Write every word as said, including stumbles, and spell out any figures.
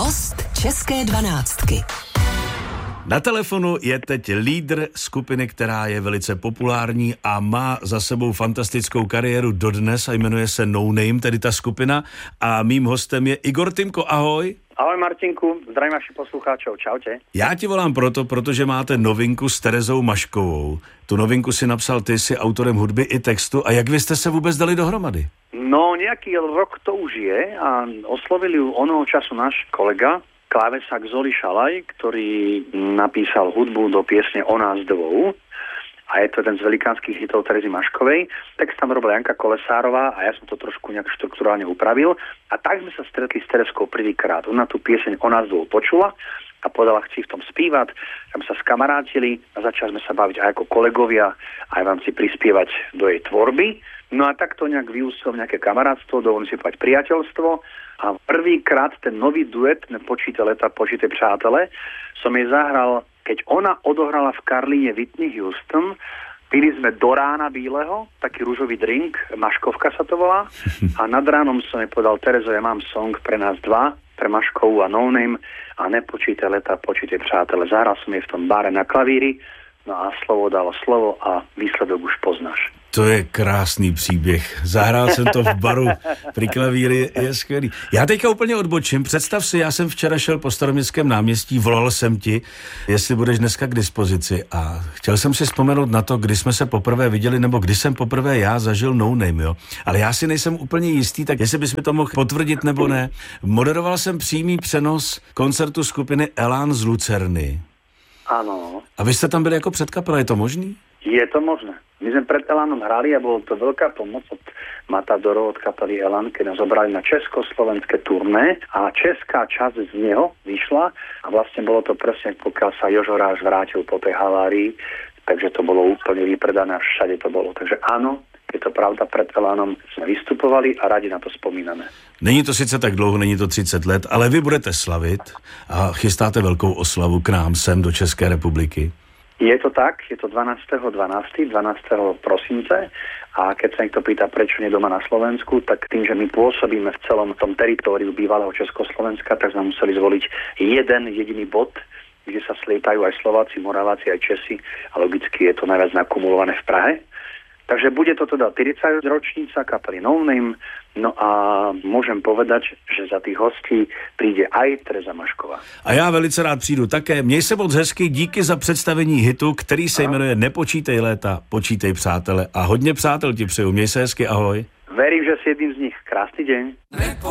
Host České dvanáctky. Na telefonu je teď lídr skupiny, která je velice populární a má za sebou fantastickou kariéru dodnes a jmenuje se No Name, tedy ta skupina. A mým hostem je Igor Timko. Ahoj. Ahoj Martinku, zdravím vašich poslucháčov, čaute. Já ti volám proto, protože máte novinku s Terezou Maškovou. Tu novinku si napsal ty, jsi autorem hudby i textu. A jak vy jste se vůbec dali dohromady? No, nejaký rok to už je a oslovil ju onoho času náš kolega, klávesák Zoli Šalaj, ktorý napísal hudbu do piesne O nás dvou. A je to jeden z velikánskych hitov Terezy Maškovej. Text tam robila Janka Kolesárová a ja som to trošku nejak štruktúrálne upravil. A tak sme sa stretli s Terezkou prvýkrát. Ona tú pieseň O nás dvou počula a povedala, chci v tom spívať. Tam sa skamarátili a začali sme sa baviť aj ako kolegovia, aj vám si prispievať do jej tvorby. No a tak to nejak vyústilo nejaké kamarátstvo, dovolím si povedať priateľstvo. A prvýkrát ten nový duet Nepočíte leta, počíte přátele som jej zahral, keď ona odohrala v Karlíne Whitney Houston. Pili sme do rána bíleho, taký rúžový drink, Maškovka sa to volá. A nad ránom som jej povedal, Terezo, ja mám song pre nás dva, pre Maškovu a No Name a Nepočíte leta, počíte přátele. Zahral som jej v tom bare na klavíri, no a slovo dalo slovo a výsledok už poznáš. To je krásný příběh. Zahrál jsem to v baru pri klavíri, je skvělý. Já teďka úplně odbočím. Představ si, já jsem včera šel po Staroměstském náměstí, volal jsem ti, jestli budeš dneska k dispozici a chtěl jsem si vzpomenout na to, kdy jsme se poprvé viděli, nebo kdy jsem poprvé já zažil No Name, jo. Ale já si nejsem úplně jistý, tak jestli bys mi to mohl potvrdit nebo ne. Moderoval jsem přímý přenos koncertu skupiny Elán z Lucerny. Áno. A vy jste tam byli jako předkapela, je to možný? Je to možné. My sme pred Elánom hrali a bolo to veľká pomoc od Matadorov, od kapely Elán, keď nás zobrali na československé turné a česká časť z neho vyšla a vlastne bolo to presne, pokiaľ sa Jožo Ráš vrátil po tej havárii, takže to bolo úplne vypredané a všade to bolo. Takže áno, je to pravda, pred Elánom sme vystupovali a radi na to spomíname. Není to sice tak dlouho, není to třicet let, ale vy budete slavit a chystáte velkou oslavu k nám sem do České republiky. Je to tak, je to dvanásteho dvanásteho dvanásteho prosince a keď sa niekto pýta, prečo nie doma na Slovensku, tak tým, že my pôsobíme v celom tom teritóriu bývalého Československa, tak sme museli zvoliť jeden jediný bod, kde sa slietajú aj Slováci, Moraváci, aj Česi a logicky je to najviac nakumulované v Prahe. Takže bude to teda tridsiata ročnica kapely No Name, no a môžem povedať, že za tých hostí príde aj Tereza Mašková. A já velice rád přijdu také. Měj se moc hezky, díky za představení hitu, který se jmenuje Nepočítej léta, počítej přátele a hodně přátel ti přeju. Měj se hezky, ahoj. Verím, že si jedným z nich. Krásny deň.